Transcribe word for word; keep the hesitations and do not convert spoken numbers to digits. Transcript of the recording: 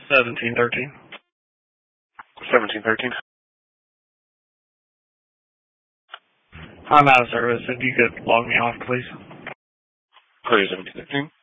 seventeen thirteen. seventeen thirteen. I'm out of service. If you could log me off, please. Clear seventeen thirteen.